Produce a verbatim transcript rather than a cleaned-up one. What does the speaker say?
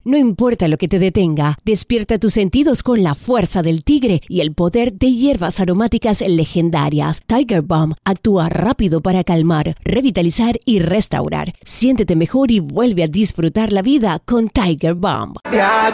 No importa lo que te detenga, despierta tus sentidos con la fuerza del tigre y el poder de hierbas aromáticas legendarias. Tiger Balm actúa rápido para calmar, revitalizar y restaurar. Siéntete mejor y vuelve a disfrutar la vida con Tiger Balm. Ya